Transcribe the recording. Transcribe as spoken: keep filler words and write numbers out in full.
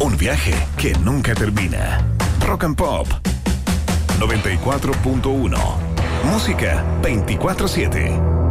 Un viaje que nunca termina. Rock and Pop noventa y cuatro punto uno. Música veinticuatro siete.